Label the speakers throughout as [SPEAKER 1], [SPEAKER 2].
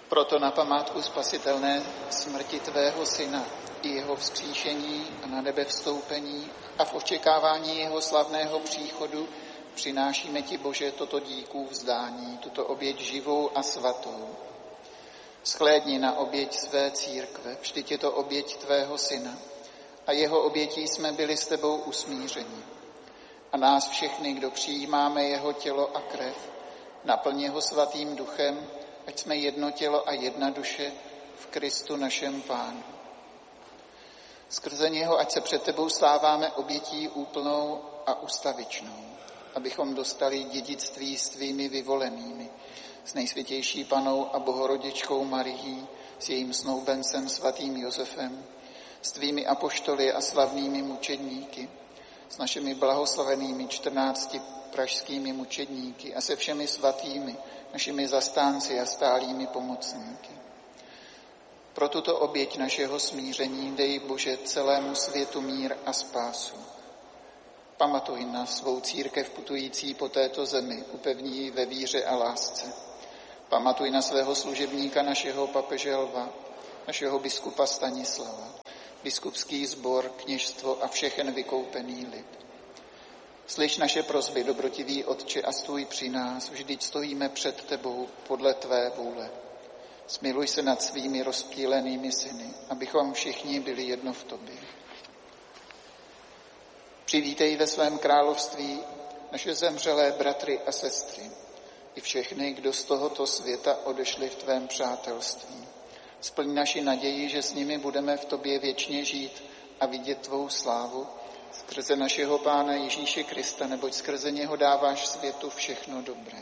[SPEAKER 1] Proto na památku spasitelné smrti tvého syna i jeho vzkříšení a na nebe vstoupení a v očekávání jeho slavného příchodu přinášíme ti, Bože, toto díků vzdání, tuto oběť živou a svatou. Shlédni na oběť své církve, vždyť je to oběť tvého syna a jeho obětí jsme byli s tebou usmířeni. A nás všechny, kdo přijímáme jeho tělo a krev, naplň ho svatým duchem, ať jsme jedno tělo a jedna duše v Kristu našem Pánu. Skrze něho, ať se před tebou stáváme obětí úplnou a ustavičnou, abychom dostali dědictví s tvými vyvolenými, s nejsvětější Pannou a Bohorodičkou Marií, s jejím snoubencem svatým Josefem, s tvými apoštoly a slavnými mučedníky, s našimi blahoslavenými 14 pražskými mučedníky a se všemi svatými, našimi zastánci a stálými pomocníky. Pro tuto oběť našeho smíření dej, Bože, celému světu mír a spásu. Pamatuj na svou církev putující po této zemi, upevni ji ve víře a lásce. Pamatuj na svého služebníka, našeho papeže Lva, našeho biskupa Stanislava, biskupský sbor, kněžstvo a všechen vykoupený lid. Slyš naše prosby, dobrotivý Otče, a stůj při nás, vždyť stojíme před tebou podle tvé vůle. Smiluj se nad svými rozptýlenými syny, abychom všichni byli jedno v tobě. Přivítej ve svém království naše zemřelé bratry a sestry i všechny, kdo z tohoto světa odešli v tvém přátelství. Splň naši naději, že s nimi budeme v tobě věčně žít a vidět tvou slávu skrze našeho Pána Ježíše Krista, neboť skrze něho dáváš světu všechno dobré.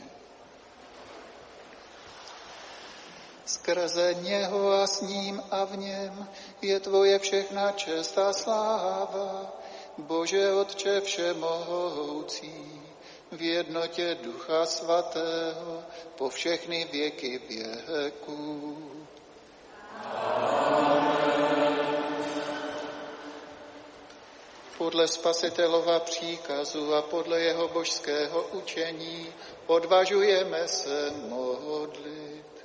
[SPEAKER 1] Skrze něho a s ním a v něm je tvoje všechna čest a sláva, Bože Otče všemohoucí, v jednotě Ducha Svatého, po všechny věky věků. Podle Spasitelova příkazu a podle jeho božského učení odvažujeme se modlit.